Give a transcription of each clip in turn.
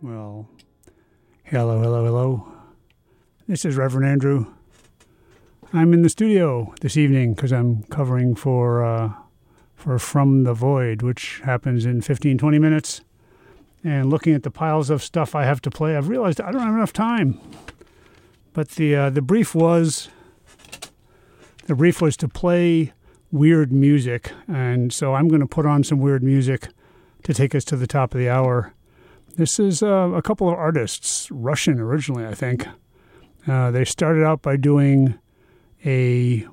Well, hello. This is Reverend Andrew. I'm in the studio this evening because I'm covering for From the Void, which happens in 15, 20 minutes. And looking at the piles of stuff I have to play, I've realized I don't have enough time. But the brief was to play weird music, and so I'm going to put on some weird music to take us to the top of the hour. This is a couple of artists, Russian originally, I think. They started out by doing a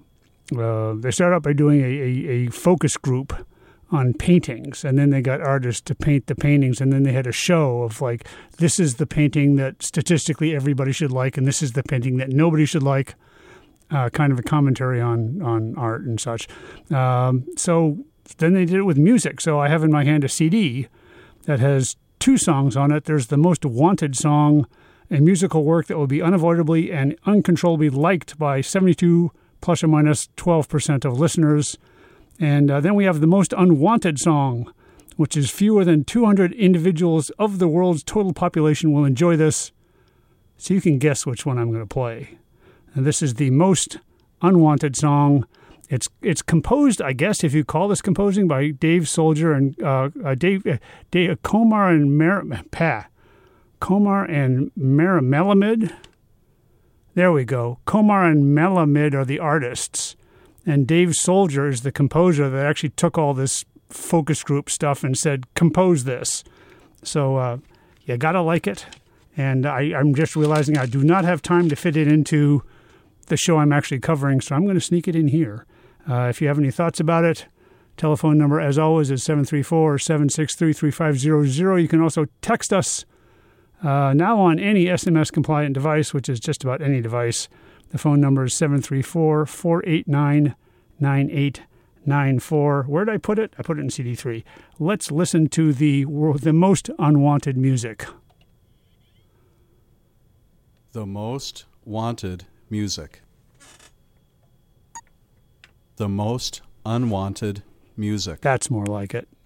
focus group on paintings, and then they got artists to paint the paintings, and then they had a show of like, this is the painting that statistically everybody should like, and this is the painting that nobody should like. Kind of a commentary on art and such. So then they did it with music. So I have in my hand a CD that has 2 songs on it. There's the Most Wanted song, a musical work that will be unavoidably and uncontrollably liked by 72 plus or minus 12% of listeners. And then we have the Most Unwanted song, which is fewer than 200 individuals of the world's total population will enjoy this. So you can guess which one I'm going to play. And this is the Most Unwanted song. It's composed, I guess, if you call this composing, by Dave Soldier and Komar and Melamed. There we go. Komar and Melamed are the artists, and Dave Soldier is the composer that actually took all this focus group stuff and said, compose this. So you gotta like it. And I'm just realizing I do not have time to fit it into the show I'm actually covering, so I'm going to sneak it in here. If you have any thoughts about it, telephone number, as always, is 734-763-3500. You can also text us now on any SMS-compliant device, which is just about any device. The phone number is 734-489-9894. Where did I put it? I put it in CD3. Let's listen to the most unwanted music. The most wanted music. The most unwanted music. That's more like it.